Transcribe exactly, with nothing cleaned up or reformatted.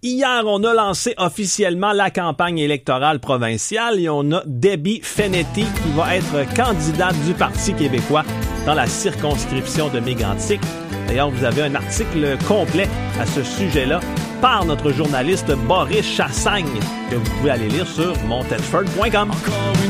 Hier, on a lancé officiellement la campagne électorale provinciale et on a Debbie Fenetti qui va être candidate du Parti québécois dans la circonscription de Mégantic. D'ailleurs, vous avez un article complet à ce sujet-là par notre journaliste Boris Chassagne que vous pouvez aller lire sur mon tedford point com.